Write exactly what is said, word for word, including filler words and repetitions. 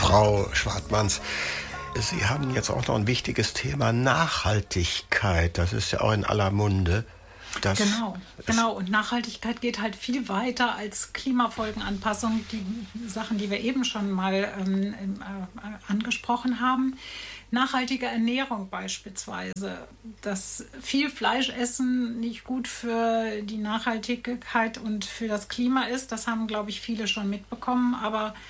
Frau Schwartmanns, Sie haben jetzt auch noch ein wichtiges Thema, Nachhaltigkeit. Das ist ja auch in aller Munde. Das Genau, genau. Und Nachhaltigkeit geht halt viel weiter als Klimafolgenanpassung, die Sachen, die wir eben schon mal ähm, äh, angesprochen haben. Nachhaltige Ernährung beispielsweise, dass viel Fleischessen nicht gut für die Nachhaltigkeit und für das Klima ist, das haben, glaube ich, viele schon mitbekommen. Aber